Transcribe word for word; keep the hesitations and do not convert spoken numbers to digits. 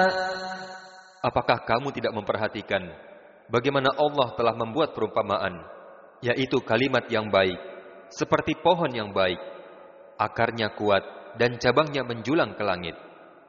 Apakah kamu tidak memperhatikan bagaimana Allah telah membuat perumpamaan, yaitu kalimat yang baik, seperti pohon yang baik, akarnya kuat dan cabangnya menjulang ke langit.